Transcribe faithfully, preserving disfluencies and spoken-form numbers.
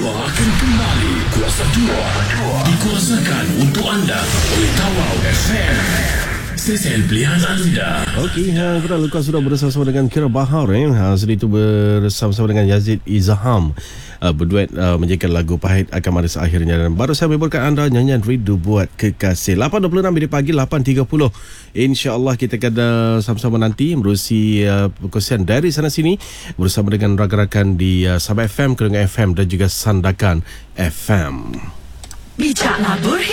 dua akan kembali. Kuasa dua dikuasakan untuk anda oleh Tawau F M, stesen pilihan anda. Okey, ha, kita lepas sudah bersama-sama dengan Kira Bahar eh. Ha, sedih itu bersama-sama dengan Yazid Izham. Uh, berduet uh, menjadikan lagu Pahit Akan Manis Akhirnya. Dan baru saya memberkan anda nyanyian Rindu Buat Kekasih. lapan dua puluh enam minit pagi, lapan tiga puluh. InsyaAllah kita akan uh, sama-sama nanti menerusi uh, perkongsian dari sana sini bersama dengan rakan-rakan di uh, Sabah F M, Kelungga F M dan juga Sandakan F M. Bijaklah berhenti.